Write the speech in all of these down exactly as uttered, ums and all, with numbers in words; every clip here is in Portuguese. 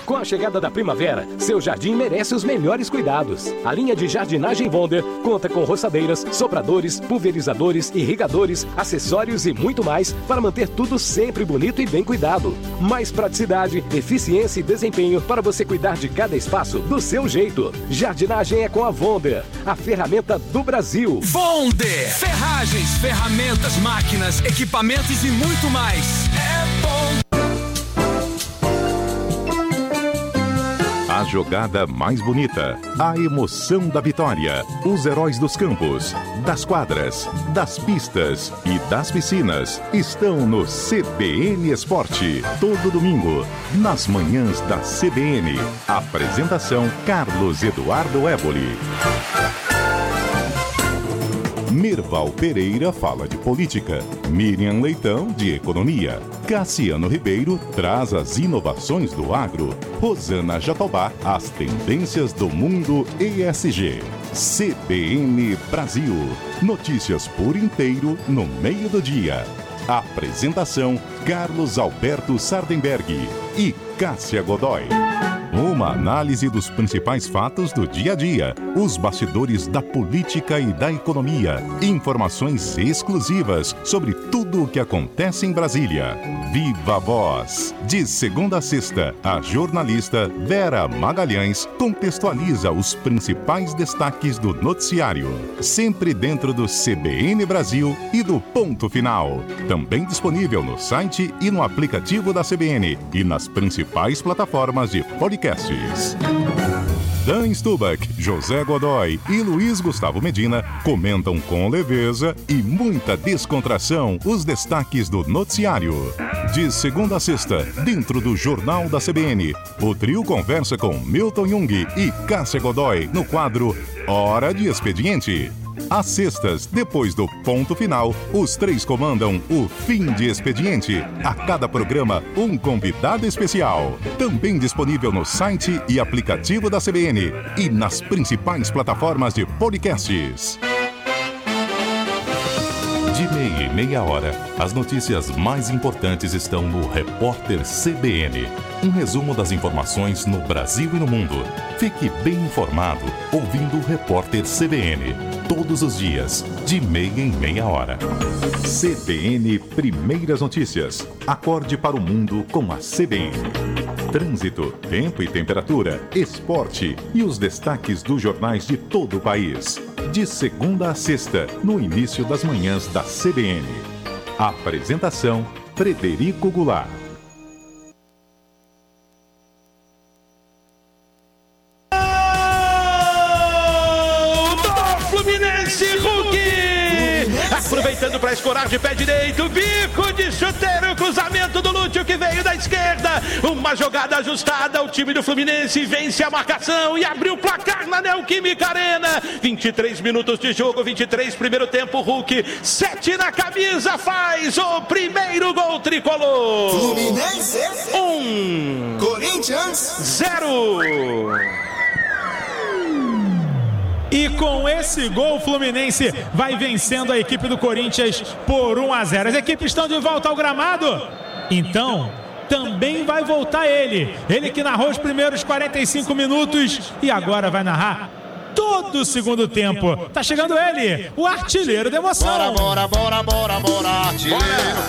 Com a chegada da primavera, seu jardim merece os melhores cuidados. A linha de jardinagem Wonder conta com roçadeiras, sopradores, pulverizadores, irrigadores, acessórios e muito mais para manter tudo sempre bonito e bem cuidado. Mais praticidade, eficiência e desempenho para você cuidar de cada espaço do seu jeito. Jardinagem é com a Wonder, a ferramenta do Brasil. Wonder! Ferragens, ferramentas, máquinas, equipamentos e muito mais. É bom! A jogada mais bonita, a emoção da vitória, os heróis dos campos, das quadras, das pistas e das piscinas estão no C B N Esporte. Todo domingo, nas manhãs da C B N. Apresentação Carlos Eduardo Éboli. Mirval Pereira fala de política, Miriam Leitão de economia, Cassiano Ribeiro traz as inovações do agro, Rosana Jatobá as tendências do mundo E S G. C B N Brasil, notícias por inteiro no meio do dia. Apresentação Carlos Alberto Sardenberg e Cássia Godoy. Uma análise dos principais fatos do dia a dia, os bastidores da política e da economia, informações exclusivas sobre tudo o que acontece em Brasília. Viva a Voz! De segunda a sexta, a jornalista Vera Magalhães contextualiza os principais destaques do noticiário, sempre dentro do C B N Brasil e do Ponto Final. Também disponível no site e no aplicativo da C B N e nas principais plataformas de podcast. Dan Stubach, José Godoy e Luiz Gustavo Medina comentam com leveza e muita descontração os destaques do noticiário. De segunda a sexta, dentro do Jornal da C B N, o trio conversa com Milton Jung e Cássia Godoy no quadro Hora de Expediente. Às sextas, depois do Ponto Final, os três comandam o Fim de Expediente. A cada programa, um convidado especial. Também disponível no site e aplicativo da C B N e nas principais plataformas de podcasts. De meia e meia hora, as notícias mais importantes estão no Repórter C B N. Um resumo das informações no Brasil e no mundo. Fique bem informado ouvindo o Repórter C B N. Todos os dias, de meia em meia hora. C B N Primeiras Notícias. Acorde para o mundo com a C B N. Trânsito, tempo e temperatura, esporte e os destaques dos jornais de todo o país. De segunda a sexta, no início das manhãs da C B N. Apresentação, Frederico Goulart. Aproveitando para escorar de pé direito, bico de chuteiro, cruzamento do Lúcio que veio da esquerda, uma jogada ajustada, o time do Fluminense vence a marcação e abriu o placar na Neoquímica Arena. vinte e três minutos de jogo, vinte e três, primeiro tempo, Hulk, sete na camisa, faz o primeiro gol tricolor. Fluminense um, Corinthians zero. E com esse gol, o Fluminense vai vencendo a equipe do Corinthians por um a zero. As equipes estão de volta ao gramado. Então, também vai voltar ele. Ele que narrou os primeiros quarenta e cinco minutos e agora vai narrar todo o segundo tempo. Tá chegando ele, o artilheiro da emoção. Bora, bora, bora, bora, bora, artilheiro.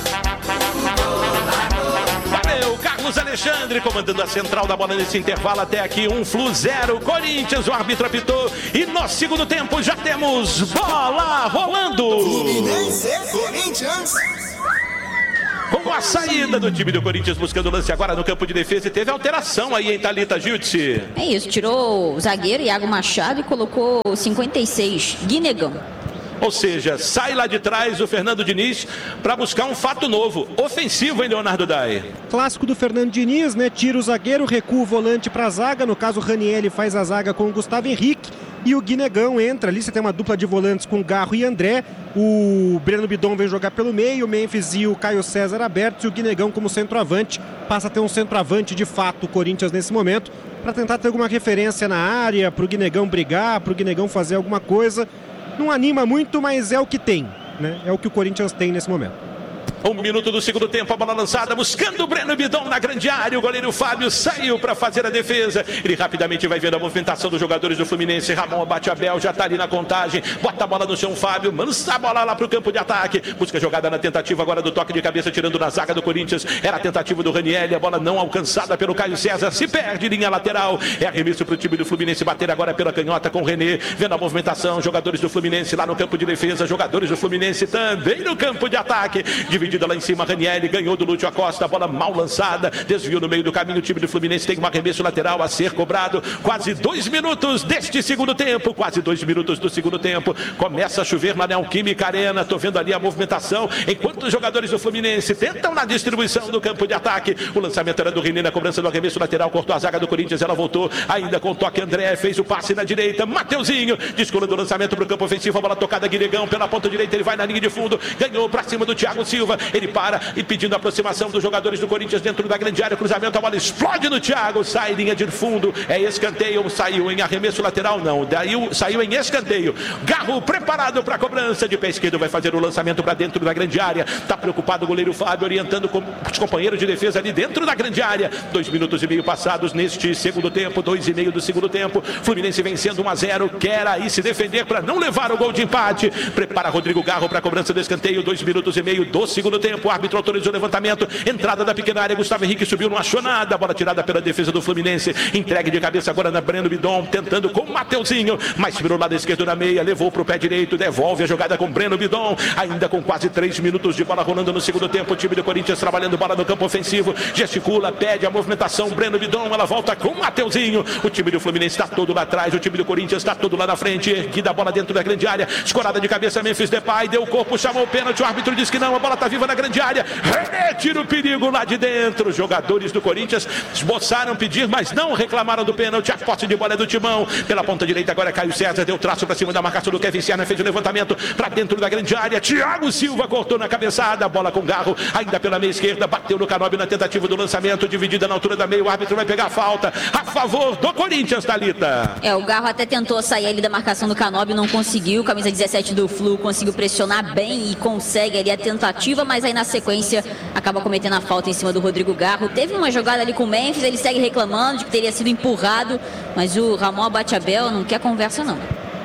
Valeu, Carlos Alexandre comandando a central da bola nesse intervalo até aqui, um Flu zero, Corinthians, o árbitro apitou e no segundo tempo já temos bola rolando. Fluminense, Corinthians. Com a saída do time do Corinthians buscando o lance agora no campo de defesa e teve alteração aí em Thalita Giltzi. É isso, tirou o zagueiro Iago Machado e colocou o cinquenta e seis, Guinegão. Ou seja, sai lá de trás o Fernando Diniz para buscar um fato novo, ofensivo, hein, Leonardo Dai? Clássico do Fernando Diniz, né? Tira o zagueiro, recua o volante para a zaga. No caso, o Ranieri faz a zaga com o Gustavo Henrique. E o Guinegão entra ali, você tem uma dupla de volantes com Garro e André. O Breno Bidon vem jogar pelo meio, o Memphis e o Caio César abertos. E o Guinegão como centroavante, passa a ter um centroavante de fato o Corinthians nesse momento, para tentar ter alguma referência na área, para o Guinegão brigar, para o Guinegão fazer alguma coisa. Não anima muito, mas é o que tem, né? É o que o Corinthians tem nesse momento. Um minuto do segundo tempo, a bola lançada, buscando o Breno Bidon na grande área. O goleiro Fábio saiu para fazer a defesa. Ele rapidamente vai vendo a movimentação dos jogadores do Fluminense. Ramon Bate-Abel já está ali na contagem. Bota a bola no chão, Fábio. Lança a bola lá para o campo de ataque. Busca a jogada na tentativa agora do toque de cabeça, tirando na zaga do Corinthians. Era a tentativa do Ranieri. A bola não alcançada pelo Caio César. Se perde, linha lateral. É arremesso para o time do Fluminense bater agora pela canhota com o René. Vendo a movimentação. Jogadores do Fluminense lá no campo de defesa. Jogadores do Fluminense também no campo de ataque. Dividido lá em cima, Ranieri ganhou do Lúcio Acosta, a bola mal lançada, desviou no meio do caminho. O time do Fluminense tem um arremesso lateral a ser cobrado. Quase dois minutos deste segundo tempo, quase dois minutos do segundo tempo. Começa a chover na Neoquímica Arena. Tô vendo ali a movimentação, enquanto os jogadores do Fluminense tentam na distribuição do campo de ataque. O lançamento era do René na cobrança do arremesso lateral, cortou a zaga do Corinthians, ela voltou ainda com o toque. André fez o passe na direita, Mateuzinho descolando o lançamento para o campo ofensivo, a bola tocada, Guinegão pela ponta direita, ele vai na linha de fundo, ganhou para cima do Thiago Silva. Ele para e pedindo a aproximação dos jogadores do Corinthians dentro da grande área. Cruzamento, a bola explode no Thiago. Sai linha de fundo. É escanteio. Saiu em arremesso lateral? Não. Daí saiu em escanteio. Garro preparado para a cobrança. De pé esquerdo vai fazer o lançamento para dentro da grande área. Está preocupado o goleiro Fábio, orientando com os companheiros de defesa ali dentro da grande área. Dois minutos e meio passados neste segundo tempo. Dois e meio do segundo tempo. Fluminense vencendo um a zero. Quer aí se defender para não levar o gol de empate. Prepara Rodrigo Garro para a cobrança do escanteio. Dois minutos e meio do segundo tempo. O árbitro autorizou o levantamento. Entrada da pequena área. Gustavo Henrique subiu, não achou nada. Bola tirada pela defesa do Fluminense. Entregue de cabeça agora na Breno Bidon. Tentando com o Mateuzinho. Mas virou lado esquerdo na meia. Levou para o pé direito. Devolve a jogada com Breno Bidon. Ainda com quase três minutos de bola rolando no segundo tempo. O time do Corinthians trabalhando bola no campo ofensivo. Gesticula, pede a movimentação. Breno Bidon. Ela volta com o Mateuzinho. O time do Fluminense está todo lá atrás. O time do Corinthians está todo lá na frente. Erguida a bola dentro da grande área. Escorada de cabeça. Memphis Depay. Deu o corpo, chamou o pênalti. O árbitro disse que não. A bola está viva na grande área. René tira o perigo lá de dentro. Os jogadores do Corinthians esboçaram pedir, mas não reclamaram do pênalti. A posse de bola é do Timão. Pela ponta direita agora Caio César deu traço para cima da marcação do Kevin Serna. Fez o levantamento para dentro da grande área. Thiago Silva cortou na cabeçada. A bola com Garro ainda pela meia esquerda. Bateu no Canóbio na tentativa do lançamento. Dividida na altura da meia. O árbitro vai pegar a falta a favor do Corinthians, Thalita. É, o Garro até tentou sair ali da marcação do Canóbio, não conseguiu. Camisa dezessete do Flu conseguiu pressionar bem e consegue ali a tentativa, mas aí na sequência acaba cometendo a falta em cima do Rodrigo Garro. Teve uma jogada ali com o Memphis, ele segue reclamando de que teria sido empurrado, mas o Ramon Bate-Abel não quer conversa não.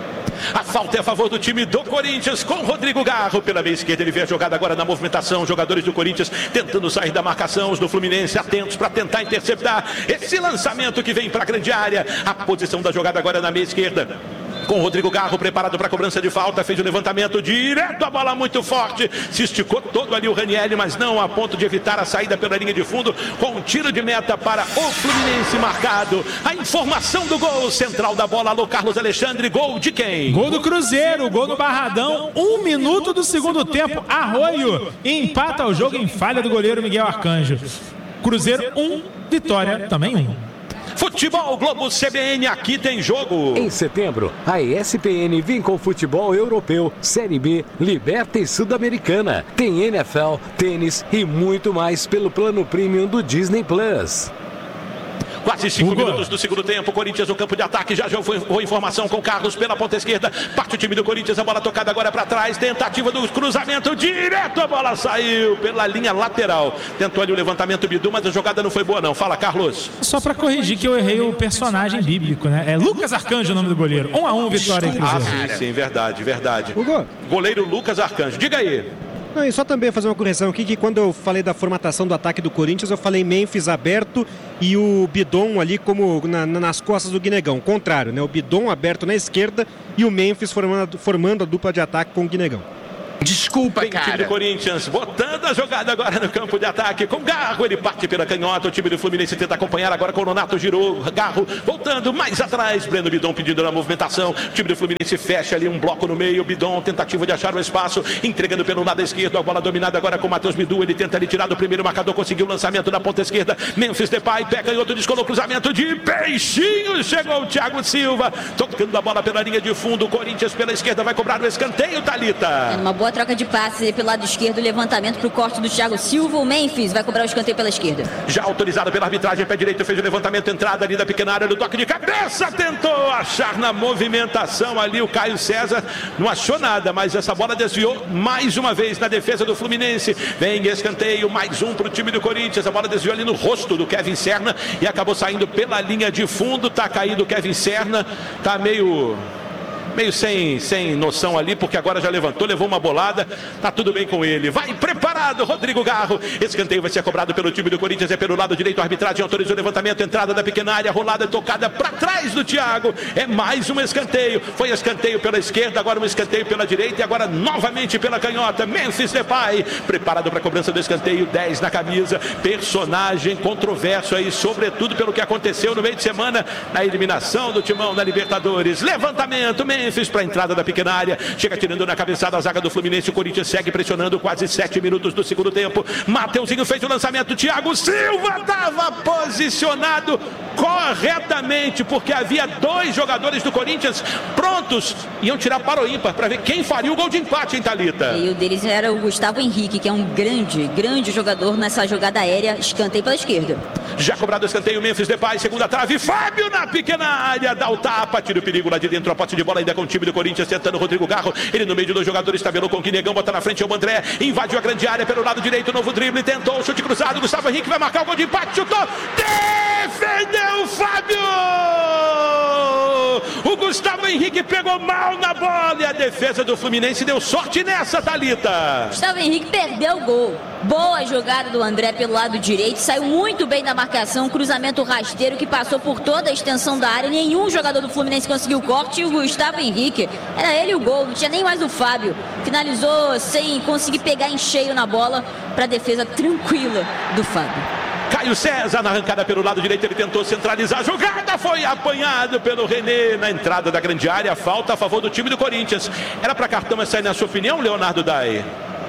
A falta é a favor do time do Corinthians com Rodrigo Garro pela meia esquerda. Ele vê a jogada agora na movimentação. Jogadores do Corinthians tentando sair da marcação. Os do Fluminense atentos para tentar interceptar esse lançamento que vem para a grande área. A posição da jogada agora na meia esquerda. Com Rodrigo Garro preparado para a cobrança de falta. Fez o levantamento direto, a bola muito forte. Se esticou todo ali o Ranieri, mas não a ponto de evitar a saída pela linha de fundo. Com um tiro de meta para o Fluminense marcado. A informação do gol central da bola. Alô, Carlos Alexandre. Gol de quem? Gol do Cruzeiro, gol do Barradão. Um minuto do segundo tempo. Arroio empata o jogo em falha do goleiro Miguel Arcanjo. Cruzeiro um, Vitória também um. Futebol Globo C B N, aqui tem jogo. Em setembro, a E S P N vem com futebol europeu, Série B, Liberta e Sul-Americana. Tem N F L, tênis e muito mais pelo plano premium do Disney Plus. Quase cinco Hugo. minutos do segundo tempo. Corinthians no campo de ataque. Já já foi informação com Carlos pela ponta esquerda. Parte o time do Corinthians. A bola tocada agora para trás. Tentativa do cruzamento direto. A bola saiu pela linha lateral. Tentou ali o levantamento Bidu, mas a jogada não foi boa não. Fala, Carlos. Só para corrigir que eu errei o personagem bíblico, né? É Lucas Arcanjo o nome do goleiro. Um a um, Vitória e Cruzeiro. Ah, sim, sim, verdade, verdade. Hugo. Goleiro Lucas Arcanjo. Diga aí. Não, e só também fazer uma correção aqui, que quando eu falei da formatação do ataque do Corinthians, eu falei Memphis aberto e o Bidon ali como na, nas costas do Guinegão. Contrário, né? O Bidon aberto na esquerda e o Memphis formando, formando a dupla de ataque com o Guinegão. Desculpa, Bem, cara. O time do Corinthians botando a jogada agora no campo de ataque. Com Garro, ele parte pela canhota. O time do Fluminense tenta acompanhar agora com o Nonato. Girou, Garro voltando mais atrás. Breno Bidon pedindo na movimentação. O time do Fluminense fecha ali um bloco no meio. Bidon, tentativa de achar o espaço. Entregando pelo lado esquerdo. A bola dominada agora com o Matheus Bidu. Ele tenta ali tirar do primeiro marcador. Conseguiu o lançamento na ponta esquerda. Memphis Depay pega e outro descolou. Cruzamento de peixinho. Chegou o Thiago Silva. Tocando a bola pela linha de fundo. O Corinthians pela esquerda vai cobrar o escanteio, Thalita. É uma boa troca de passes pelo lado esquerdo, levantamento para o corte do Thiago Silva. O Memphis vai cobrar o escanteio pela esquerda. Já autorizado pela arbitragem, pé direito, fez o levantamento, entrada ali da pequena área do toque de cabeça, tentou achar na movimentação ali o Caio César, não achou nada, mas essa bola desviou mais uma vez na defesa do Fluminense. Vem escanteio, mais um para o time do Corinthians, a bola desviou ali no rosto do Kevin Serna e acabou saindo pela linha de fundo. Tá caído o Kevin Serna, tá meio... meio sem, sem noção ali, porque agora já levantou, levou uma bolada, tá tudo bem com ele. Vai preparado, Rodrigo Garro. Escanteio vai ser cobrado pelo time do Corinthians, é pelo lado direito, a arbitragem autorizou o levantamento, entrada da pequena área, rolada tocada para trás do Thiago. É mais um escanteio. Foi escanteio pela esquerda, agora um escanteio pela direita e agora novamente pela canhota. Memphis Depay, preparado para a cobrança do escanteio, dez na camisa. Personagem controverso aí, sobretudo pelo que aconteceu no meio de semana na eliminação do Timão na Libertadores. Levantamento, Memphis Memphis para a entrada da pequena área, chega tirando na cabeçada a zaga do Fluminense. O Corinthians segue pressionando, quase sete minutos do segundo tempo. Mateuzinho fez o lançamento, Thiago Silva estava posicionado corretamente, porque havia dois jogadores do Corinthians prontos, iam tirar para o ímpar para ver quem faria o gol de empate, hein, Thalita? E o deles era o Gustavo Henrique, que é um grande, grande jogador nessa jogada aérea. Escanteio pela esquerda. Já cobrado o escanteio, Memphis Depay, segunda trave, Fábio na pequena área, dá o tapa, tira o perigo lá de dentro, a posse de bola ainda com o time do Corinthians, tentando o Rodrigo Garro, ele no meio de dois jogadores, tabelou com o Guinegão, bota na frente é o André, invadiu a grande área pelo lado direito, novo drible, tentou o chute cruzado, Gustavo Henrique vai marcar o gol de empate, chutou, defendeu o Fábio! O Gustavo Henrique pegou mal na bola e a defesa do Fluminense deu sorte nessa, Thalita. Gustavo Henrique perdeu o gol. Boa jogada do André pelo lado direito, saiu muito bem da marcação, cruzamento rasteiro que passou por toda a extensão da área, nenhum jogador do Fluminense conseguiu o corte e o Gustavo Henrique, era ele o gol, não tinha nem mais o Fábio, finalizou sem conseguir pegar em cheio na bola para a defesa tranquila do Fábio. Caio César na arrancada pelo lado direito, ele tentou centralizar a jogada, foi apanhado pelo René na entrada da grande área, falta a favor do time do Corinthians. Era para cartão essa aí, na sua opinião, Leonardo Dai?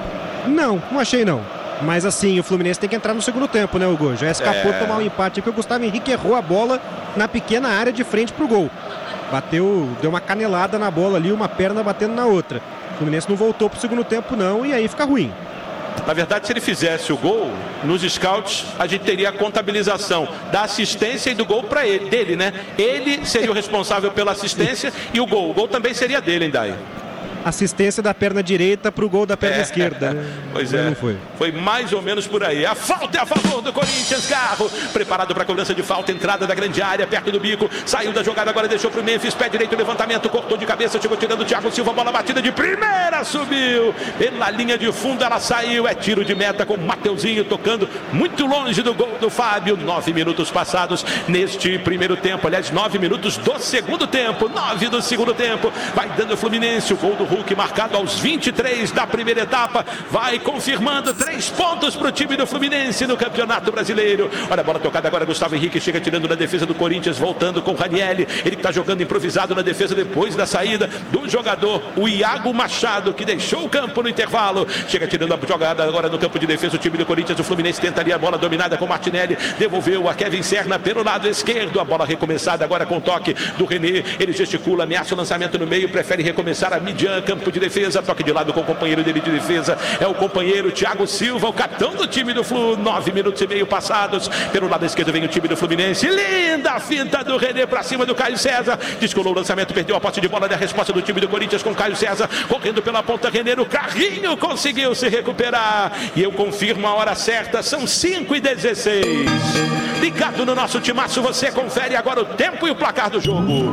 Não, não achei não. Mas assim, o Fluminense tem que entrar no segundo tempo, né, Hugo? Já escapou de é... tomar um empate, porque o Gustavo Henrique errou a bola na pequena área de frente pro gol. Bateu, deu uma canelada na bola ali, uma perna batendo na outra. O Fluminense não voltou pro segundo tempo não, e aí fica ruim. Na verdade, se ele fizesse o gol, nos scouts, a gente teria a contabilização da assistência e do gol para ele, dele, né? Ele seria o responsável pela assistência e o gol. O gol também seria dele, hein, Dai? Assistência da perna direita pro gol da perna é, esquerda. Né? Pois é, não foi. Foi mais ou menos por aí. A falta é a favor do Corinthians. Garro, preparado para a cobrança de falta, entrada da grande área, perto do bico, saiu da jogada, agora deixou pro Memphis, pé direito, levantamento, cortou de cabeça, chegou tirando o Thiago Silva, bola batida de primeira, subiu, pela linha de fundo ela saiu, é tiro de meta com o Mateuzinho tocando muito longe do gol do Fábio. Nove minutos passados neste primeiro tempo, aliás, nove minutos do segundo tempo, nove do segundo tempo, vai dando o Fluminense, o gol do Hulk marcado aos vinte e três da primeira etapa, vai confirmando três pontos para o time do Fluminense no Campeonato Brasileiro. Olha a bola tocada agora, Gustavo Henrique chega tirando na defesa do Corinthians, voltando com o Ranieri, ele que está jogando improvisado na defesa depois da saída do jogador, o Iago Machado, que deixou o campo no intervalo, chega tirando a jogada agora no campo de defesa, o time do Corinthians, o Fluminense tenta ali a bola dominada com o Martinelli, devolveu a Kevin Serna pelo lado esquerdo, a bola recomeçada agora com o toque do René, ele gesticula, ameaça o lançamento no meio, prefere recomeçar a Midian, campo de defesa, toque de lado com o companheiro dele de defesa, é o companheiro Thiago Silva, o capitão do time do Flu, nove minutos e meio passados, pelo lado esquerdo vem o time do Fluminense, linda a finta do René para cima do Caio César, descolou o lançamento, perdeu a posse de bola da resposta do time do Corinthians com Caio César, correndo pela ponta, René no carrinho, conseguiu se recuperar, e eu confirmo a hora certa, são cinco e dezesseis, ligado no nosso timaço, você confere agora o tempo e o placar do jogo.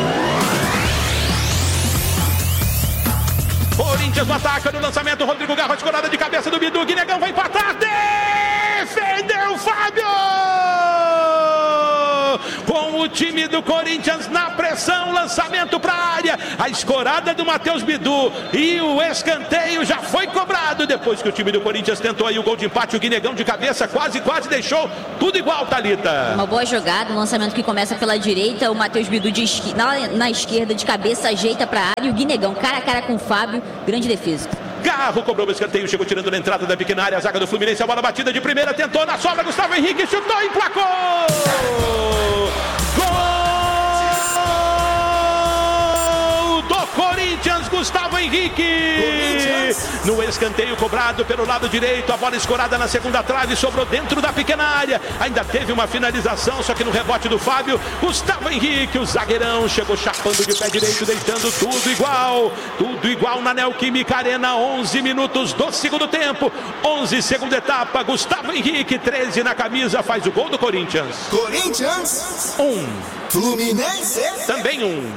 Corinthians no ataque, no lançamento, Rodrigo Garro, escorada de cabeça do Bidu, Guinegão vai empatar, defendeu Fábio! Com o time do Corinthians na pressão, lançamento para a área, a escorada do Matheus Bidu e o escanteio já foi cobrado, depois que o time do Corinthians tentou aí o gol de empate, o Guinegão de cabeça quase, quase deixou tudo igual, Thalita. Uma boa jogada, um lançamento que começa pela direita, o Matheus Bidu de esqui... na, na esquerda de cabeça ajeita para a área e o Guinegão cara a cara com o Fábio, grande defesa. Garro cobrou o escanteio, chegou tirando na entrada da pequena área, a zaga do Fluminense, a bola batida de primeira, tentou na sobra, Gustavo Henrique chutou e emplacou! Gol do Corinthians, Gustavo Henrique. No escanteio cobrado pelo lado direito, a bola escorada na segunda trave, sobrou dentro da pequena área. Ainda teve uma finalização, só que no rebote do Fábio, Gustavo Henrique, o zagueirão, chegou chapando de pé direito, deitando tudo igual. Tudo igual na Neoquímica Arena, onze minutos do segundo tempo. onze, segunda etapa, Gustavo Henrique, treze na camisa, faz o gol do Corinthians. Corinthians. Um. Fluminense. Também um.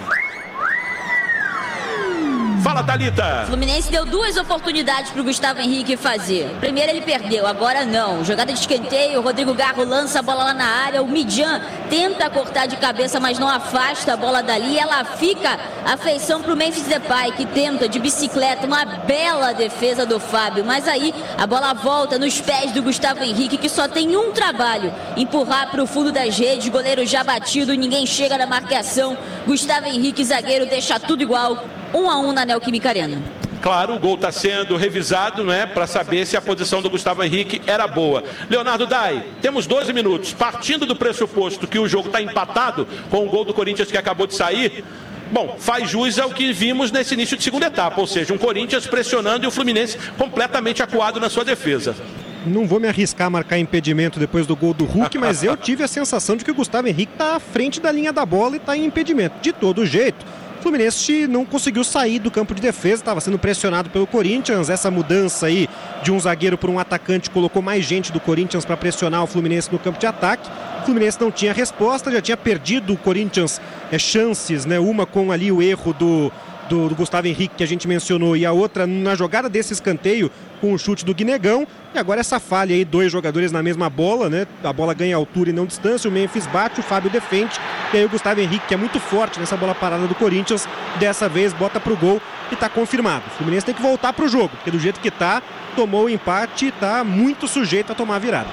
Fala, Thalita. Fluminense deu duas oportunidades para o Gustavo Henrique fazer. Primeiro ele perdeu, agora não. Jogada de escanteio, o Rodrigo Garro lança a bola lá na área. O Midjan tenta cortar de cabeça, mas não afasta a bola dali. Ela fica a feição para o Memphis Depay, que tenta de bicicleta. Uma bela defesa do Fábio. Mas aí a bola volta nos pés do Gustavo Henrique, que só tem um trabalho: empurrar para o fundo das redes. Goleiro já batido, ninguém chega na marcação. Gustavo Henrique, zagueiro, deixa tudo igual. Um a um na Neoquímica Arena. Claro, o gol está sendo revisado, né, para saber se a posição do Gustavo Henrique era boa. Leonardo Dai, temos doze minutos. Partindo do pressuposto que o jogo está empatado com o gol do Corinthians que acabou de sair, bom, faz jus ao que vimos nesse início de segunda etapa, ou seja, um Corinthians pressionando e o Fluminense completamente acuado na sua defesa. Não vou me arriscar a marcar impedimento depois do gol do Hulk, mas eu tive a sensação de que o Gustavo Henrique está à frente da linha da bola e está em impedimento. De todo jeito, o Fluminense não conseguiu sair do campo de defesa, estava sendo pressionado pelo Corinthians. Essa mudança aí de um zagueiro para um atacante colocou mais gente do Corinthians para pressionar o Fluminense no campo de ataque. O Fluminense não tinha resposta, já tinha perdido o Corinthians é, chances, né? Uma com ali o erro do, do, do Gustavo Henrique que a gente mencionou, e a outra na jogada desse escanteio com o chute do Guinegão. E agora essa falha aí, dois jogadores na mesma bola, né? A bola ganha altura e não distância, o Memphis bate, o Fábio defende, e aí o Gustavo Henrique, que é muito forte nessa bola parada do Corinthians, dessa vez bota pro gol e tá confirmado. O Fluminense tem que voltar pro jogo, porque do jeito que tá, tomou o empate e tá muito sujeito a tomar a virada.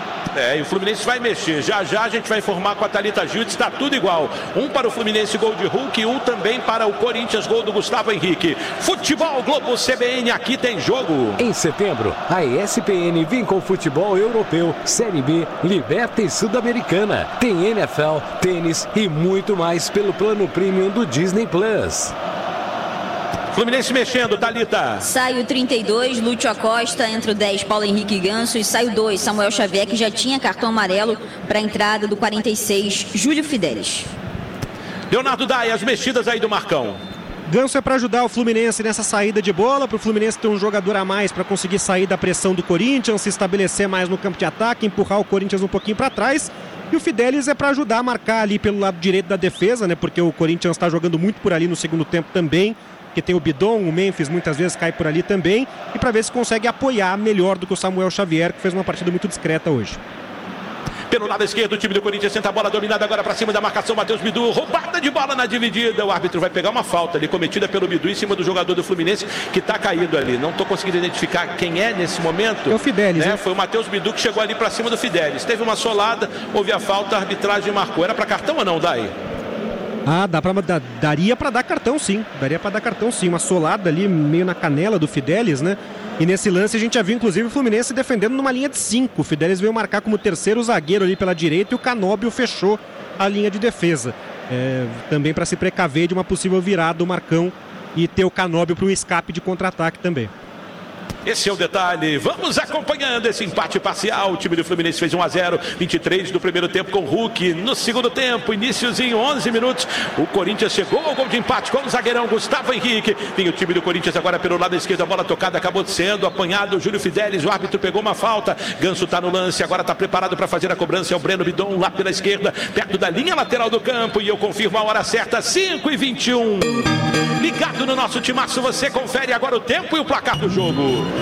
É, e o Fluminense vai mexer. Já já a gente vai informar com a Thalita Gildes, está tudo igual. Um para o Fluminense, gol de Hulk, e um também para o Corinthians, gol do Gustavo Henrique. Futebol Globo C B N, aqui tem jogo. Em setembro, a E S P N vem com futebol europeu, Série B, Liberta e Sul-Americana. Tem N F L, tênis e muito mais pelo plano premium do Disney Plus. Fluminense mexendo, Thalita. Sai o trinta e dois, Lúcio Acosta, entra o dez, Paulo Henrique Ganso, e sai o dois, Samuel Xavier, que já tinha cartão amarelo para a entrada do quarenta e seis, Júlio Fidelis. Leonardo Dai, as mexidas aí do Marcão. Ganso é para ajudar o Fluminense nessa saída de bola, para o Fluminense ter um jogador a mais para conseguir sair da pressão do Corinthians, se estabelecer mais no campo de ataque, empurrar o Corinthians um pouquinho para trás. E o Fidelis é para ajudar a marcar ali pelo lado direito da defesa, né? Porque o Corinthians está jogando muito por ali no segundo tempo também, que tem o Bidon, o Memphis muitas vezes cai por ali também, e para ver se consegue apoiar melhor do que o Samuel Xavier, que fez uma partida muito discreta hoje. Pelo lado esquerdo, o time do Corinthians senta a bola dominada agora para cima da marcação, Matheus Bidu, roubada de bola na dividida, o árbitro vai pegar uma falta ali, cometida pelo Bidu em cima do jogador do Fluminense, que está caído ali. Não estou conseguindo identificar quem é nesse momento. É o Fidelis, né? Foi o Matheus Bidu que chegou ali para cima do Fidelis. Teve uma solada, houve a falta, a arbitragem marcou. Era para cartão ou não, Daí? Ah, dá pra, dá, daria para dar cartão sim, daria para dar cartão sim, uma solada ali meio na canela do Fidelis, né? E nesse lance a gente já viu inclusive o Fluminense defendendo numa linha de cinco. O Fidelis veio marcar como terceiro zagueiro ali pela direita e o Canóbio fechou a linha de defesa. É, também para se precaver de uma possível virada do Marcão e ter o Canóbio para o escape de contra-ataque também. Esse é o detalhe. Vamos acompanhando esse empate parcial. O time do Fluminense fez um a zero, vinte e três do primeiro tempo com o Hulk. No segundo tempo, iniciozinho, onze minutos, o Corinthians chegou ao gol de empate com o zagueirão Gustavo Henrique. Vinha o time do Corinthians agora pelo lado esquerdo, a bola tocada acabou sendo apanhado o Júlio Fidelis, o árbitro pegou uma falta. Ganso está no lance, agora está preparado para fazer a cobrança. É o Breno Bidon lá pela esquerda, perto da linha lateral do campo, e eu confirmo a hora certa, cinco e vinte e um. Ligado no nosso timaço, você confere agora o tempo e o placar do jogo.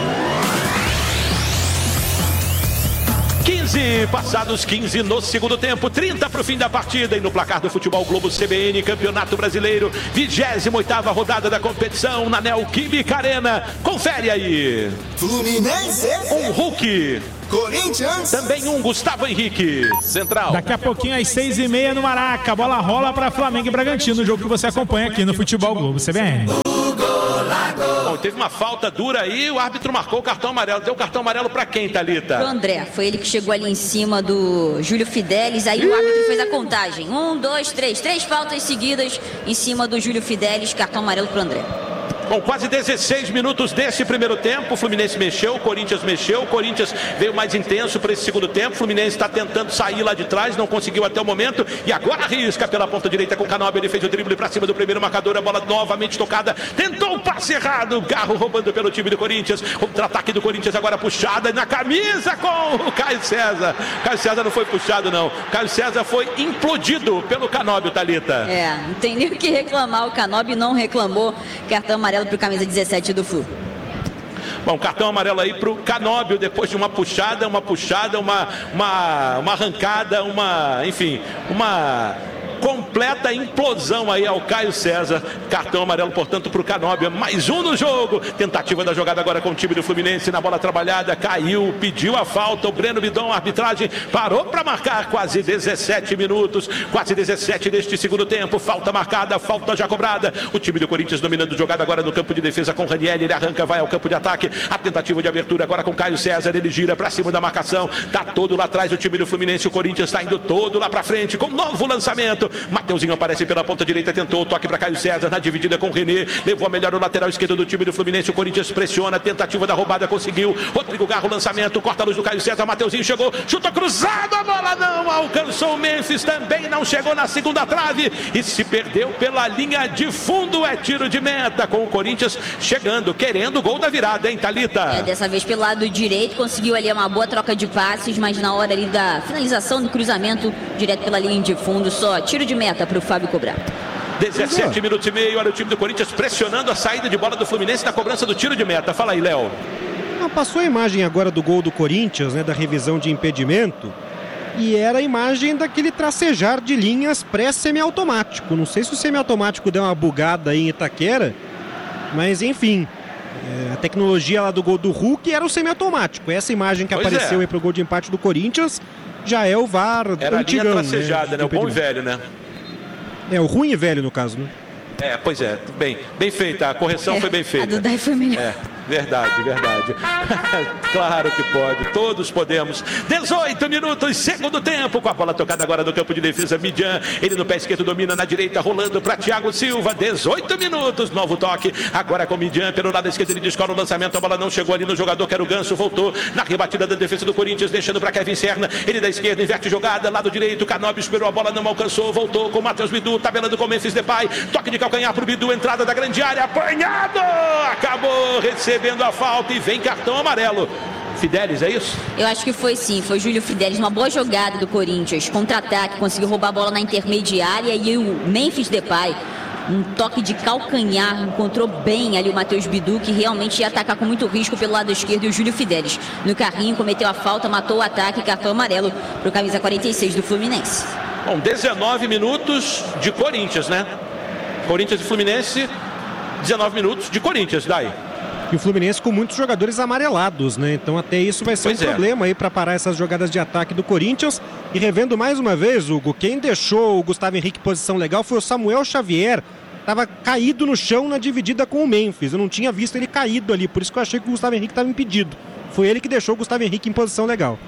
quinze, passados quinze no segundo tempo, trinta para o fim da partida, e no placar do Futebol Globo C B N, Campeonato Brasileiro, vigésima oitava rodada da competição na Neoquímica Arena. Confere aí. Fluminense. Um Hulk. Corinthians. Também um Gustavo Henrique. Central. Daqui a pouquinho às seis e meia no Maraca, a bola rola para Flamengo e Bragantino, o jogo que você acompanha aqui no Futebol Globo C B N. Bom, teve uma falta dura aí, o árbitro marcou o cartão amarelo. Deu o cartão amarelo para quem, Thalita? Pro André, foi ele que chegou ali em cima do Júlio Fidelis, aí o árbitro fez a contagem. Um, dois, três, três faltas seguidas em cima do Júlio Fidelis, cartão amarelo pro André. Bom, quase dezesseis minutos desse primeiro tempo, o Fluminense mexeu, o Corinthians mexeu, o Corinthians veio mais intenso para esse segundo tempo, o Fluminense está tentando sair lá de trás, não conseguiu até o momento, e agora arrisca pela ponta direita com o Canóbio, ele fez o drible para cima do primeiro marcador, a bola novamente tocada, tentou o passe errado, Garro roubando pelo time do Corinthians, contra-ataque do Corinthians agora puxada na camisa com o Caio César, Caio César não foi puxado não, Caio César foi implodido pelo Canóbio, Thalita. É, não tem nem o que reclamar, o Canóbio não reclamou, cartão amarelo para o camisa dezessete do Flu. Bom, cartão amarelo aí para o Canóbio, depois de uma puxada, uma puxada, uma, uma, uma arrancada, uma, enfim, uma completa implosão aí ao Caio César. Cartão amarelo, portanto, para o Canóbio. Mais um no jogo. Tentativa da jogada agora com o time do Fluminense. Na bola trabalhada, caiu, pediu a falta. O Breno Bidon, a arbitragem, parou para marcar. Quase dezessete minutos. Quase dezessete deste segundo tempo. Falta marcada, falta já cobrada. O time do Corinthians dominando jogada agora no campo de defesa com o Ranieri. Ele arranca, vai ao campo de ataque. A tentativa de abertura agora com o Caio César. Ele gira para cima da marcação. Tá todo lá atrás o time do Fluminense. O Corinthians está indo todo lá para frente com um novo lançamento. Mateuzinho aparece pela ponta direita, tentou o toque para Caio César na dividida com o René, levou a melhor o lateral esquerdo do time do Fluminense. O Corinthians pressiona, tentativa da roubada, conseguiu. Rodrigo Garro, lançamento, corta a luz do Caio César. Mateuzinho chegou, chuta cruzado, a bola não alcançou o Memphis, também não chegou na segunda trave e se perdeu pela linha de fundo. É tiro de meta com o Corinthians chegando, querendo o gol da virada, hein, Thalita? É, dessa vez pelo lado direito, conseguiu ali uma boa troca de passes, mas na hora ali da finalização do cruzamento, direto pela linha de fundo, só tiro de meta para o Fábio cobrar. dezessete minutos e meio, olha o time do Corinthians pressionando a saída de bola do Fluminense na cobrança do tiro de meta. Fala aí, Léo. Ah, passou a imagem agora do gol do Corinthians, né, da revisão de impedimento, e era a imagem daquele tracejar de linhas pré-semiautomático. Não sei se o semiautomático deu uma bugada aí em Itaquera, mas enfim, é, a tecnologia lá do gol do Hulk era o semiautomático. Essa imagem que pois apareceu é. aí pro gol de empate do Corinthians já é o V A R era antigão, a linha tracejada, né? né? O bom e velho, né? É, o ruim e velho no caso, né? É, pois é, bem, bem feita, a correção é, foi bem feita. A do Dai foi melhor. É, verdade, verdade. Claro que pode, todos podemos. dezoito minutos, segundo tempo, com a bola tocada agora no campo de defesa, Midian, ele no pé esquerdo domina na direita, rolando para Thiago Silva, dezoito minutos, novo toque, agora com Midian, pelo lado esquerdo ele descola o lançamento, a bola não chegou ali no jogador, que era o Ganso, voltou na rebatida da defesa do Corinthians, deixando para Kevin Serna, ele da esquerda, inverte jogada, lado direito, Canóbio esperou a bola, não alcançou, voltou com o Matheus Bidu, tabelando com o Memphis Depay, toque de calcanhar pro Bidu, entrada da grande área, apanhado, acabou recebendo a falta e vem cartão amarelo. Fidelis, é isso? Eu acho que foi sim, foi Júlio Fidelis, uma boa jogada do Corinthians, contra-ataque, conseguiu roubar a bola na intermediária e o Memphis Depay, um toque de calcanhar, encontrou bem ali o Matheus Bidu, que realmente ia atacar com muito risco pelo lado esquerdo, e o Júlio Fidelis no carrinho cometeu a falta, matou o ataque, cartão amarelo para o camisa quarenta e seis do Fluminense. Bom, dezenove minutos de Corinthians, né? Corinthians e Fluminense, dezenove minutos de Corinthians, daí. E o Fluminense com muitos jogadores amarelados, né? Então até isso vai ser pois um é. problema aí para parar essas jogadas de ataque do Corinthians. E revendo mais uma vez, Hugo, quem deixou o Gustavo Henrique em posição legal foi o Samuel Xavier. Estava caído no chão na dividida com o Memphis. Eu não tinha visto ele caído ali, por isso que eu achei que o Gustavo Henrique estava impedido. Foi ele que deixou o Gustavo Henrique em posição legal.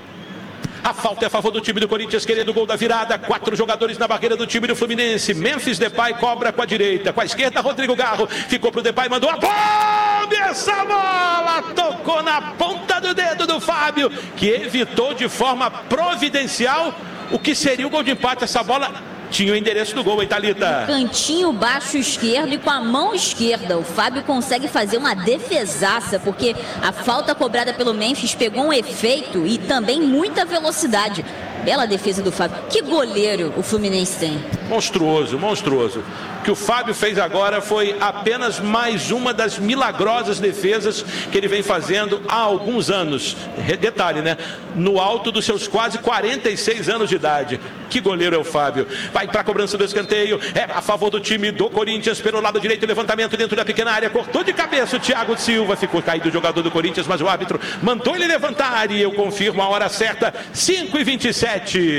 A falta é a favor do time do Corinthians, querendo o gol da virada. Quatro jogadores na barreira do time do Fluminense. Memphis Depay cobra com a direita. Com a esquerda, Rodrigo Garro. Ficou pro Depay, mandou a bomba. Essa bola tocou na ponta do dedo do Fábio, que evitou de forma providencial o que seria o gol de empate. Essa bola tinha o endereço do gol, hein, Thalita? Cantinho baixo esquerdo e com a mão esquerda. O Fábio consegue fazer uma defesaça, porque a falta cobrada pelo Memphis pegou um efeito e também muita velocidade. Bela defesa do Fábio. Que goleiro o Fluminense tem. Monstruoso, monstruoso. O que o Fábio fez agora foi apenas mais uma das milagrosas defesas que ele vem fazendo há alguns anos. Detalhe, né? No alto dos seus quase quarenta e seis anos de idade. Que goleiro é o Fábio. Vai para a cobrança do escanteio. É a favor do time do Corinthians. Pelo lado direito, levantamento dentro da pequena área. Cortou de cabeça o Thiago Silva. Ficou caído o jogador do Corinthians, mas o árbitro mandou ele levantar. E eu confirmo a hora certa, cinco e vinte e sete.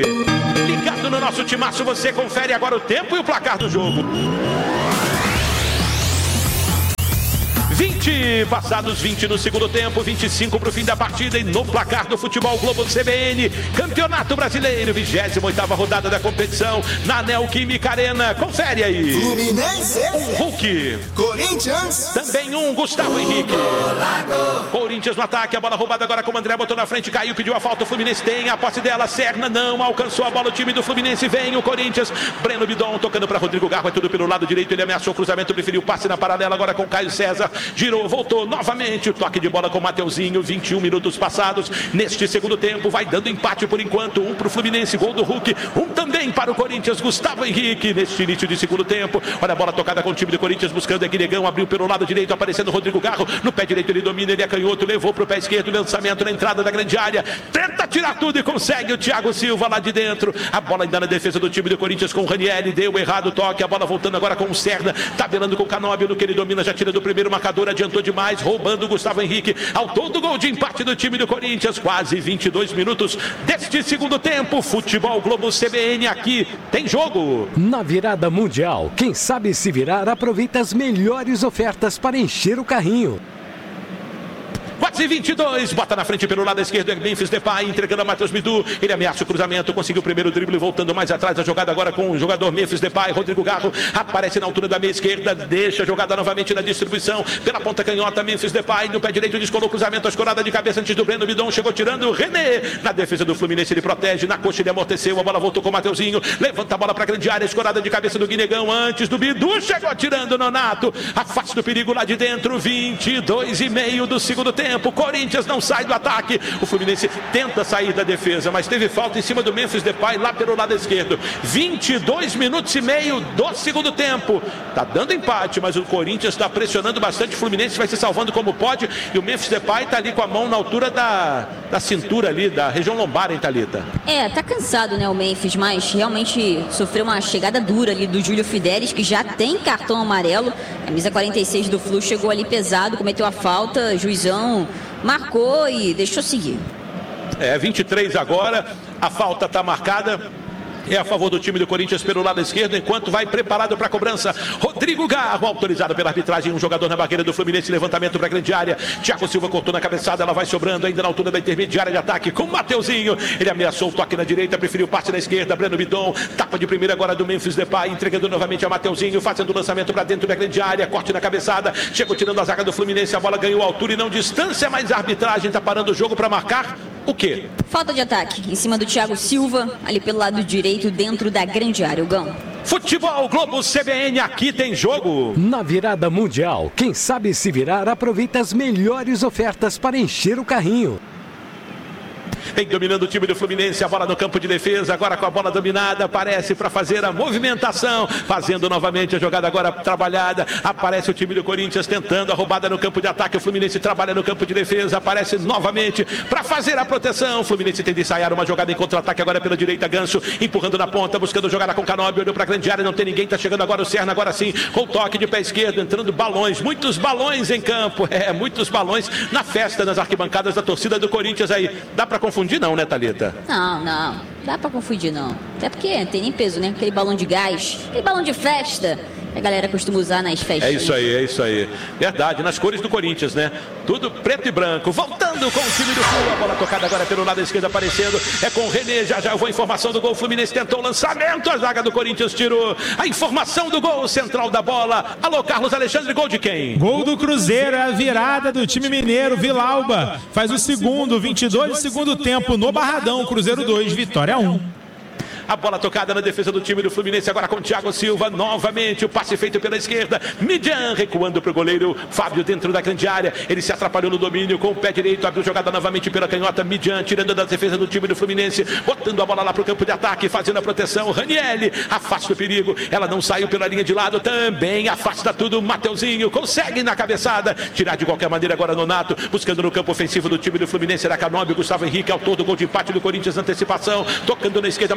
Ligado no nosso timaço, você confere agora o tempo e o placar do jogo. vinte, passados vinte no segundo tempo, vinte e cinco para o fim da partida e no placar do Futebol Globo C B N, Campeonato Brasileiro, vigésima oitava rodada da competição, na Neoquímica Arena. Confere aí. Fluminense. Um Hulk. Corinthians. Também um Gustavo Henrique. Corinthians no ataque, a bola roubada agora com o André, botou na frente, caiu, pediu a falta, o Fluminense tem a posse dela, Serna não alcançou a bola, o time do Fluminense vem, o Corinthians, Breno Bidon tocando para Rodrigo Garro, é tudo pelo lado direito, ele ameaçou o cruzamento, preferiu passe na paralela, agora com Caio César, girou, voltou novamente, o toque de bola com o Mateuzinho, vinte e um minutos passados, neste segundo tempo, vai dando empate por enquanto, um para o Fluminense, gol do Hulk, um também para o Corinthians, Gustavo Henrique, neste início de segundo tempo, olha a bola tocada com o time do Corinthians, buscando aqui Negão, abriu pelo lado direito, aparecendo o Rodrigo Garro, no pé direito ele domina, ele é canhoto, levou para o pé esquerdo, lançamento na entrada da grande área, tenta tirar tudo e consegue o Thiago Silva lá de dentro, a bola ainda na defesa do time do Corinthians com o Ranieri, deu errado o toque, a bola voltando agora com o Serna, tabelando com o Canóbio, no que ele domina, já tira do primeiro marcador, adiantou demais, roubando o Gustavo Henrique, ao todo gol de empate do time do Corinthians, quase vinte e dois minutos deste segundo tempo, Futebol Globo C B N, aqui tem jogo. Na virada mundial, quem sabe se virar aproveita as melhores ofertas para encher o carrinho. Quase vinte e dois, bota na frente pelo lado esquerdo, é Memphis Depay, entregando a Matheus Bidu, ele ameaça o cruzamento, conseguiu o primeiro drible, voltando mais atrás, a jogada agora com o jogador Memphis Depay, Rodrigo Garro, aparece na altura da meia esquerda, deixa a jogada novamente na distribuição, pela ponta canhota, Memphis Depay, no pé direito, descolou o cruzamento, a escorada de cabeça antes do Breno Bidon, chegou tirando o René, na defesa do Fluminense, ele protege, na coxa ele amorteceu, a bola voltou com o Mateuzinho, levanta a bola para a grande área, a escorada de cabeça do Guinegão, antes do Bidu, chegou tirando o Nonato, afasta o perigo lá de dentro, vinte e dois e meio do segundo tempo, Corinthians não sai do ataque, o Fluminense tenta sair da defesa, mas teve falta em cima do Memphis Depay lá pelo lado esquerdo, vinte e dois minutos e meio do segundo tempo, tá dando empate, mas o Corinthians está pressionando bastante, o Fluminense vai se salvando como pode, e o Memphis Depay tá ali com a mão na altura da, da cintura ali, da região lombar, hein, Thalita? É, tá cansado, né, o Memphis, mas realmente sofreu uma chegada dura ali do Júlio Fidelis, que já tem cartão amarelo, a camisa quarenta e seis do Flu chegou ali pesado, cometeu a falta, juizão marcou e deixou seguir. É, vinte e três agora, a falta está marcada. É a favor do time do Corinthians pelo lado esquerdo, enquanto vai preparado para a cobrança. Rodrigo Garro, autorizado pela arbitragem, um jogador na barreira do Fluminense, levantamento para a grande área. Thiago Silva cortou na cabeçada, ela vai sobrando ainda na altura da intermediária de ataque com o Mateuzinho. Ele ameaçou o toque na direita, preferiu o passe na esquerda. Breno Bidon, tapa de primeira agora do Memphis Depay, entregando novamente a Mateuzinho, fazendo o lançamento para dentro da grande área, corte na cabeçada, chegou tirando a zaga do Fluminense, a bola ganhou altura e não distância, mas a arbitragem está parando o jogo para marcar o quê? Falta de ataque em cima do Thiago Silva, ali pelo lado direito, dentro da grande área, o Gão. Futebol Globo C B N, aqui tem jogo. Na virada mundial, quem sabe se virar aproveita as melhores ofertas para encher o carrinho. Vem dominando o time do Fluminense, a bola no campo de defesa, agora com a bola dominada, aparece para fazer a movimentação, fazendo novamente a jogada agora trabalhada, aparece o time do Corinthians tentando a roubada no campo de ataque, o Fluminense trabalha no campo de defesa, aparece novamente para fazer a proteção, o Fluminense tenta ensaiar uma jogada em contra-ataque agora pela direita, Ganso empurrando na ponta, buscando jogada com Canóbio, olhou para a grande área, não tem ninguém, tá chegando agora o Serna, agora sim, com o toque de pé esquerdo, entrando balões, muitos balões em campo, é, muitos balões na festa, nas arquibancadas da torcida do Corinthians aí, dá para confundir não, né, Thalita? Não, não, dá pra confundir não. Até porque não tem nem peso, né? Aquele balão de gás, aquele balão de festa que a galera costuma usar nas festas. É isso aí, é isso aí. Verdade, nas cores do Corinthians, né? Tudo preto e branco. Voltando com o time do Flu. A bola tocada agora pelo lado esquerdo aparecendo. É com o René. Já já eu vou a informação do gol. O Fluminense tentou o lançamento. A zaga do Corinthians tirou. A informação do gol central da bola. Alô, Carlos Alexandre. Gol de quem? Gol do Cruzeiro. É a virada do time mineiro. Vilauba faz o segundo. vinte e dois de segundo tempo no Barradão. Cruzeiro dois, Vitória um. A bola tocada na defesa do time do Fluminense, agora com o Thiago Silva, novamente o passe feito pela esquerda, Midian recuando para o goleiro Fábio dentro da grande área, ele se atrapalhou no domínio com o pé direito, abriu jogada novamente pela canhota, Midian tirando da defesa do time do Fluminense, botando a bola lá para o campo de ataque, fazendo a proteção, Ranieri afasta o perigo, ela não saiu pela linha de lado, também afasta tudo, Mateuzinho consegue na cabeçada, tirar de qualquer maneira agora Nonato, buscando no campo ofensivo do time do Fluminense, era Canóbio, Gustavo Henrique, autor do gol de empate do Corinthians, antecipação, tocando na esquerda, Matheus Bidu,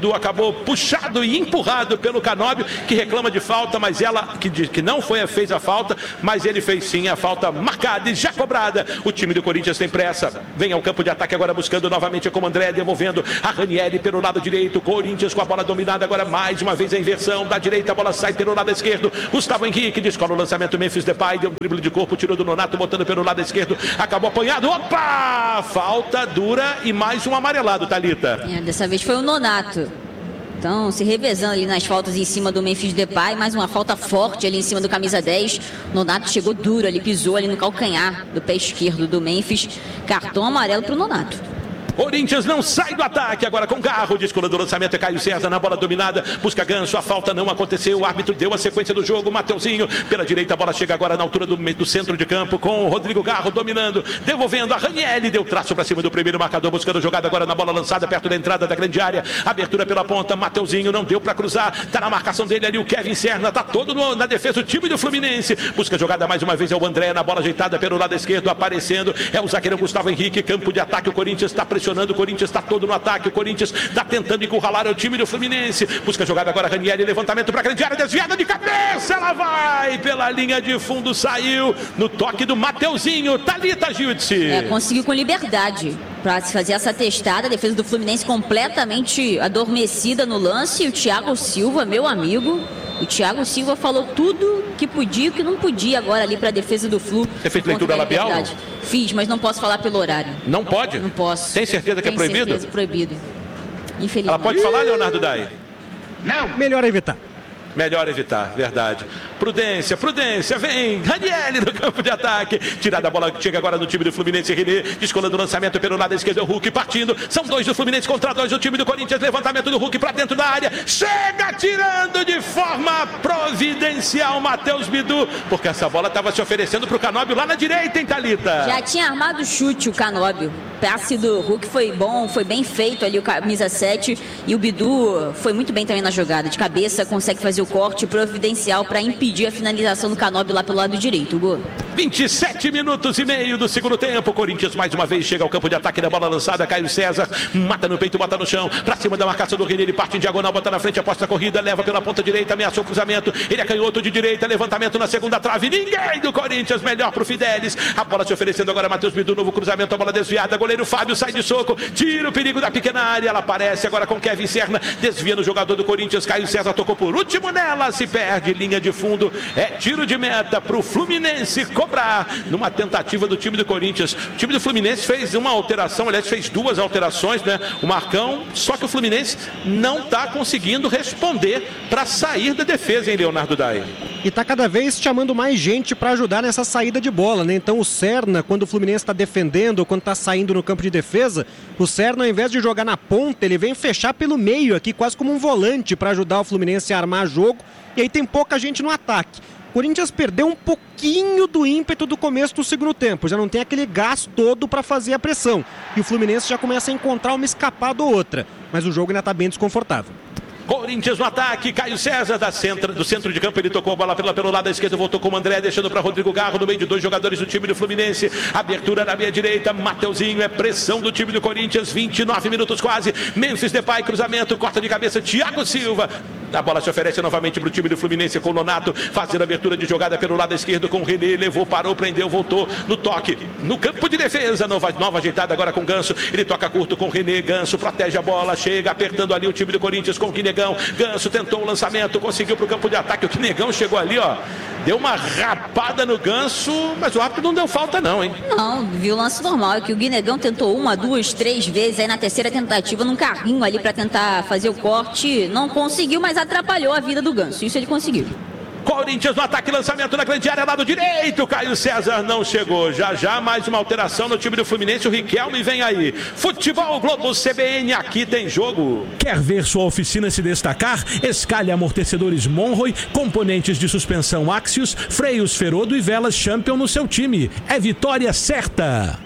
Bidu acabou puxado e empurrado pelo Canóbio, que reclama de falta, mas ela, que, que não foi, fez a falta, mas ele fez sim a falta marcada e já cobrada. O time do Corinthians tem pressa, vem ao campo de ataque agora buscando novamente com o André, devolvendo a Ranieri pelo lado direito. Corinthians com a bola dominada agora mais uma vez a inversão da direita, a bola sai pelo lado esquerdo. Gustavo Henrique descola o lançamento, Memphis Depay deu um drible de corpo, tirou do Nonato, botando pelo lado esquerdo, acabou apanhado. Opa! Falta dura e mais um amarelado, Thalita. É, dessa vez foi o Nonato. Então, se revezando ali nas faltas em cima do Memphis Depay, mais uma falta forte ali em cima do camisa dez. Nonato chegou duro ali, pisou ali no calcanhar do pé esquerdo do Memphis. Cartão amarelo pro Nonato. Corinthians não sai do ataque, agora com Garro, descola do lançamento, é Caio César na bola dominada, busca Ganso, a falta não aconteceu, o árbitro deu a sequência do jogo, Mateuzinho pela direita, a bola chega agora na altura do, do centro de campo, com o Rodrigo Garro dominando, devolvendo a Ranieri, deu traço para cima do primeiro marcador, buscando jogada agora na bola lançada, perto da entrada da grande área, abertura pela ponta, Mateuzinho não deu para cruzar, tá na marcação dele ali o Kevin Serna, tá todo no, na defesa do time do Fluminense, busca jogada mais uma vez, é o André na bola ajeitada pelo lado esquerdo, aparecendo, é o zagueiro Gustavo Henrique, campo de ataque, o Corinthians está pressionando, o Corinthians está todo no ataque, o Corinthians está tentando encurralar o time do Fluminense, busca jogada agora Ranieri, levantamento para a grande área, desviada de cabeça, ela vai pela linha de fundo, saiu no toque do Mateuzinho. Thalita Giltzi. É, conseguiu com liberdade para se fazer essa testada, a defesa do Fluminense completamente adormecida no lance, e o Thiago Silva, meu amigo, o Thiago Silva falou tudo que podia e que não podia agora ali para a defesa do Flu. Você fez leitura labial? Fiz, mas não posso falar pelo horário. Não pode? Não posso. Tem certeza que Tem é proibido? Certeza, proibido. Infelizmente. Ela pode falar, Leonardo Dai? Não. Melhor evitar. Melhor evitar, verdade. Prudência, prudência, vem, Ranieri no campo de ataque. Tirada a bola, chega agora no time do Fluminense, René, descolando o lançamento pelo lado esquerdo, o Hulk partindo. São dois do Fluminense contra dois do time do Corinthians. Levantamento do Hulk para dentro da área. Chega tirando de forma providencial Matheus Bidu, porque essa bola estava se oferecendo para o Canóbio lá na direita, hein, Thalita? Já tinha armado o chute o Canóbio. O passe do Hulk foi bom, foi bem feito ali o camisa sete. E o Bidu foi muito bem também na jogada. De cabeça, consegue fazer o corte providencial para impedir a finalização do Canóbio lá pelo lado direito. Gol. vinte e sete minutos e meio do segundo tempo. Corinthians mais uma vez chega ao campo de ataque da bola lançada. Caio César mata no peito, bota no chão. Pra cima da marcação do René. Ele parte em diagonal, bota na frente, aposta a corrida, leva pela ponta direita, ameaçou o cruzamento. Ele é canhoto de direita, levantamento na segunda trave. Ninguém do Corinthians melhor pro Fidelis. A bola se oferecendo agora, Matheus Bidu, novo cruzamento, a bola desviada. Goleiro Fábio sai de soco, tira o perigo da pequena área. Ela aparece agora com Kevin Serna, desvia no jogador do Corinthians. Caio César tocou por último nela, se perde, linha de fundo. É tiro de meta pro Fluminense cobrar, numa tentativa do time do Corinthians. O time do Fluminense fez uma alteração, aliás, fez duas alterações, né? O Marcão, só que o Fluminense não está conseguindo responder para sair da defesa, hein, Leonardo Dai? E tá cada vez chamando mais gente para ajudar nessa saída de bola, né? Então o Serna, quando o Fluminense está defendendo ou quando está saindo no campo de defesa, o Serna, ao invés de jogar na ponta, ele vem fechar pelo meio aqui, quase como um volante para ajudar o Fluminense a armar jogo. E aí tem pouca gente no ataque. O Corinthians perdeu um pouquinho do ímpeto do começo do segundo tempo. Já não tem aquele gás todo para fazer a pressão. E o Fluminense já começa a encontrar uma escapada ou outra. Mas o jogo ainda está bem desconfortável. Corinthians no ataque, Caio César da centro, do centro de campo, ele tocou a bola pela, pelo lado esquerdo, voltou com o André, deixando para Rodrigo Garro, no meio de dois jogadores do time do Fluminense, abertura na meia direita, Mateuzinho, é pressão do time do Corinthians, vinte e nove minutos quase, Memphis Depay, cruzamento, corta de cabeça, Thiago Silva, a bola se oferece novamente para o time do Fluminense com o Nonato, fazendo abertura de jogada pelo lado esquerdo com o René, levou, parou, prendeu, voltou no toque, no campo de defesa, nova, nova ajeitada agora com o Ganso, ele toca curto com o René, Ganso protege a bola, chega apertando ali o time do Corinthians com o Guinegão, Ganso tentou o lançamento, conseguiu para o campo de ataque, o Guinegão chegou ali, ó, deu uma rapada no Ganso, mas o árbitro não deu falta não, hein? Não, viu o lance normal, é que o Guinegão tentou uma, duas, três vezes, aí na terceira tentativa, num carrinho ali para tentar fazer o corte, não conseguiu, mas atrapalhou a vida do Ganso, isso ele conseguiu. Corinthians no ataque, lançamento na grande área, lado direito, Caio César não chegou, já já mais uma alteração no time do Fluminense, o Riquelme vem aí, Futebol Globo C B N, aqui tem jogo. Quer ver sua oficina se destacar? Escalhe amortecedores Monroy, componentes de suspensão Axios, freios Ferodo e velas Champion no seu time, é vitória certa.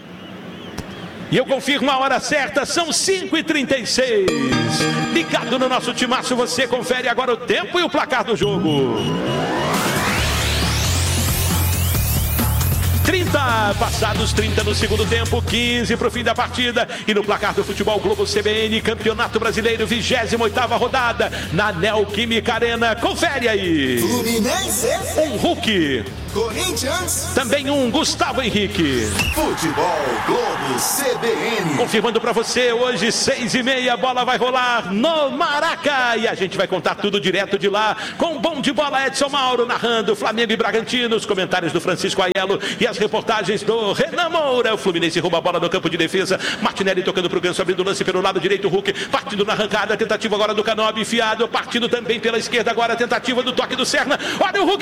E eu confirmo a hora certa, são cinco e trinta e seis. Ligado no nosso timaço, você confere agora o tempo e o placar do jogo. trinta, passados trinta no segundo tempo, quinze para o fim da partida. E no placar do Futebol Globo C B N, Campeonato Brasileiro, vigésima oitava rodada, na Neoquímica Arena. Confere aí. Fluminense. Um Hulk. Corinthians. Também um Gustavo Henrique. Futebol Globo C B N. Confirmando para você, hoje seis e meia, a bola vai rolar no Maraca. E a gente vai contar tudo direto de lá, com o bom de bola Edson Mauro narrando Flamengo e Bragantino, os comentários do Francisco Aiello e as reportagens do Renan Moura. O Fluminense rouba a bola no campo de defesa. Martinelli tocando pro Ganso, abrindo o lance pelo lado direito. Hulk partindo na arrancada, tentativa agora do Canobi, enfiado, partindo também pela esquerda agora, tentativa do toque do Serna. Olha o Hulk.